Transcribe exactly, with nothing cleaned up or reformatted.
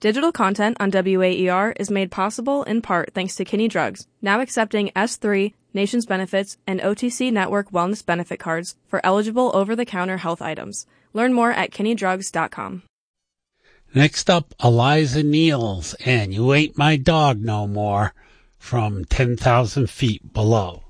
Digital content on W A E R is made possible in part thanks to Kinney Drugs, now accepting S three, Nations Benefits, and O T C Network Wellness Benefit Cards for eligible over-the-counter health items. Learn more at kinney drugs dot com. Next up, Eliza Niels and You Ain't My Dog No More from ten thousand Feet Below.